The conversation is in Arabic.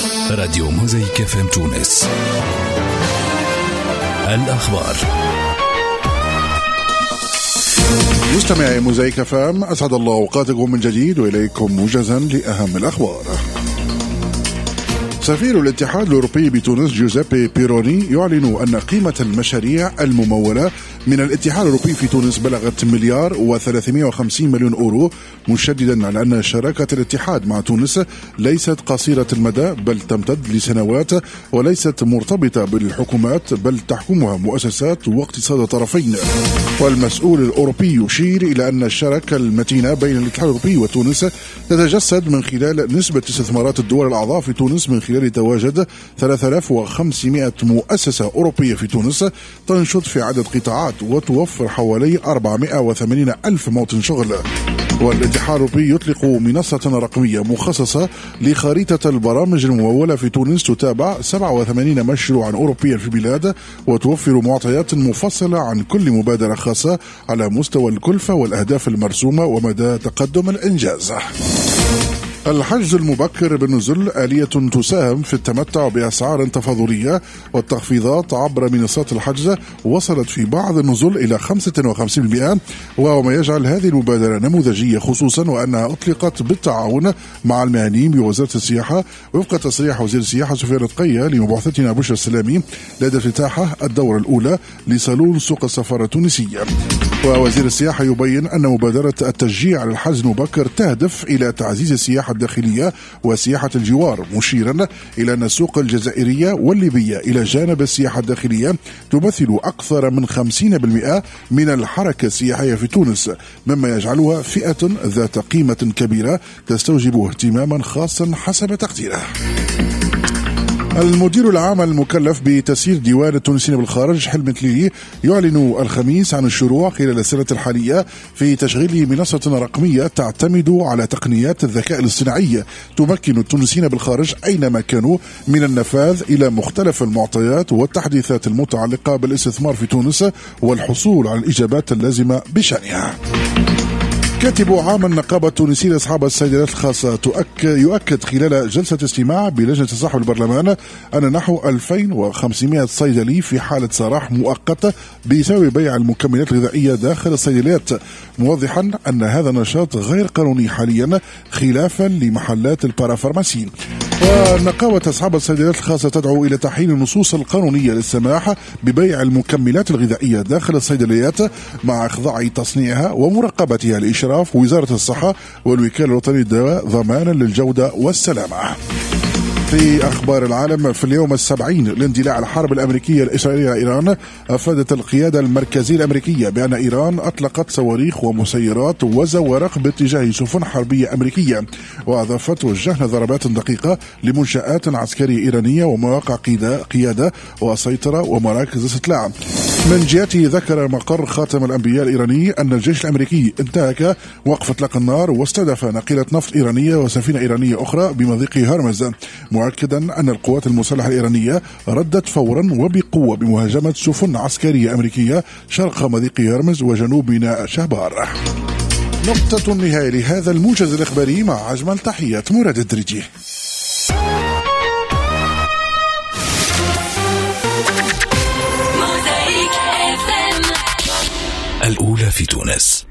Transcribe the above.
راديو موزايك FM تونس. الأخبار. مستمعي موزايك FM، أسعد الله أوقاتكم من جديد وإليكم موجزا لأهم الأخبار. سفير الاتحاد الأوروبي بتونس جوزيبي بيروني يعلن أن قيمة المشاريع الممولة من الاتحاد الأوروبي في تونس بلغت $1,350 مليون، مشددا على أن شراكة الاتحاد مع تونس ليست قصيرة المدى بل تمتد لسنوات وليست مرتبطة بالحكومات بل تحكمها مؤسسات واقتصاد الطرفين. والمسؤول الأوروبي يشير إلى أن الشراكة المتينة بين الاتحاد الأوروبي وتونس تتجسد من خلال نسبة استثمارات الدول الأعضاء في تونس من خلال تواجد 3500 مؤسسة أوروبية في تونس تنشط في عدة قطاعات وتوفر حوالي 480 ألف موطن شغل. والاتحاد الأوروبي يطلق منصة رقمية مخصصة لخريطة البرامج الممولة في تونس تتابع 87 مشروعا أوروبيا في البلاد وتوفر معطيات مفصلة عن كل مبادرة خاصة على مستوى الكلفة والأهداف المرسومة ومدى تقدم الإنجاز. الحجز المبكر بالنزل آلية تساهم في التمتع بأسعار تفاضلية، والتخفيضات عبر منصات الحجز وصلت في بعض النزل إلى 55%، وهو ما يجعل هذه المبادرة نموذجية، خصوصا وأنها أطلقت بالتعاون مع المعنيين بوزارة السياحة وفق تصريح وزير السياحة سفيان رتقية لمبعوثتنا بشرى السلامي لدى افتتاحه الدورة الأولى لصالون سوق السفارة التونسية. ووزير السياحة يبين أن مبادرة التشجيع على الحجز المبكر تهدف إلى تعزيز السياحة الداخلية وسياحة الجوار، مشيرا إلى أن السوق الجزائرية والليبية إلى جانب السياحة الداخلية تمثل أكثر من 50% من الحركة السياحية في تونس، مما يجعلها فئة ذات قيمة كبيرة تستوجب اهتماما خاصا حسب تقديره. المدير العام المكلف بتسيير ديوان التونسيين بالخارج حلمي تليلي يعلن الخميس عن الشروع خلال السنة الحالية في تشغيل منصة رقمية تعتمد على تقنيات الذكاء الاصطناعي تمكن التونسيين بالخارج أينما كانوا من النفاذ إلى مختلف المعطيات والتحديثات المتعلقة بالاستثمار في تونس والحصول على الإجابات اللازمة بشأنها. كاتب عام النقابة التونسية لأصحاب الصيدليات الخاصة يؤكد خلال جلسة استماع بلجنة تصحح البرلمان أن نحو 2500 صيدلي في حالة سراح مؤقت بسبب بيع المكملات الغذائية داخل الصيدليات، موضحا أن هذا النشاط غير قانوني حاليا خلافا لمحلات البارافارماسي. ونقابة أصحاب الصيدليات الخاصة تدعو إلى تحيين النصوص القانونية للسماح ببيع المكملات الغذائية داخل الصيدليات مع إخضاع تصنيعها ومراقبتها لإشراف وزارة الصحة والوكالة الوطنية للدواء ضمانا للجودة والسلامة. في أخبار العالم، في اليوم 70 لاندلاع الحرب الأمريكية الإسرائيلية إيران، أفادت القيادة المركزية الأمريكية بأن إيران أطلقت صواريخ ومسيرات وزوارق باتجاه سفن حربية أمريكية، وأضافت وجهنا ضربات دقيقة لمنشآت عسكرية إيرانية ومواقع قيادة وسيطرة ومراكز استطلاع. من جهته ذكر مقر خاتم الأنبياء الإيراني أن الجيش الأمريكي انتهك وقف إطلاق النار واستهدف ناقلة نفط إيرانية وسفينة إيرانية أخرى بمضيق هرمز، مؤكدا أن القوات المسلحة الإيرانية ردت فورا وبقوة بمهاجمة سفن عسكرية أمريكية شرق مضيق هرمز وجنوب ميناء شهبار. نقطة النهاية لهذا الموجز الإخباري مع أجمل تحيات مراد الدريجي. الأولى في تونس.